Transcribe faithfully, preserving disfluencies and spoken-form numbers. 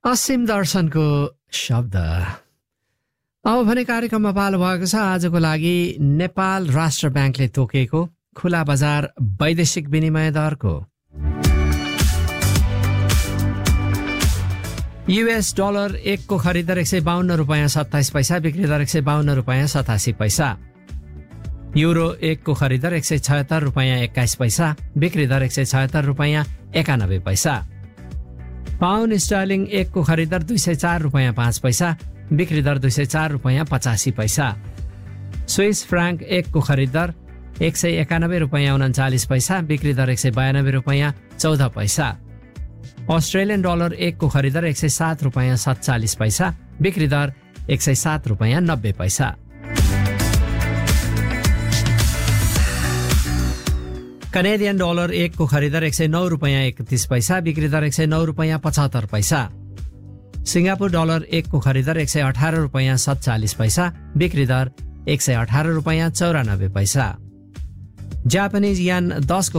असीम दर्शनको शब्द। अब भने कार्यक्रममा पालो भएको छ आजको लागि नेपाल राष्ट्र ब्याङ्कले तोकेको खुला बजार वैदेशिक विनिमय दरको। युएस डलर एकको खरिद दर एक सय बाहन्न रुपियाँ सत्ताइस पैसा, बिक्री दर एक सय बाहन्न रुपियाँ सतासी पैसा। युरो एकको खरिद दर एक सय छयत्तर रुपियाँ एक्काइस पैसा, बिक्री दर एक सय छयत्तर रुपियाँ एकानब्बे पैसा। पाउन्ड स्टर्लिङ एकको खरिद दर दुई सय चार रुपियाँ पाँच पैसा, बिक्री दर दुई सय चार रुपियाँ पचासी पैसा। स्विस फ्राङ्क एकको खरिद दर एक सय एकानब्बे रुपियाँ उन्चालिस पैसा, बिक्री दर एक सय बयानब्बे रुपियाँ चौध पैसा। अस्ट्रेलियन डलर एकको खरिद दर एक सय सात रुपियाँ सत्तालिस पैसा, बिक्री दर एक सय सात रुपियाँ नब्बे पैसा। कनेडियन डलर एकको खरिद दर एक सय नौ रुपियाँ एकतिस पैसा, बिक्री दर एक सय नौ रुपियाँ पचहत्तर पैसा। सिङ्गापुर डलर एकको खरिद दर एक सय अठार रुपियाँ सत्तालिस पैसा, बिक्री दर एक सय अठार रुपियाँ चौरानब्बे पैसा। जापानिज यान दसको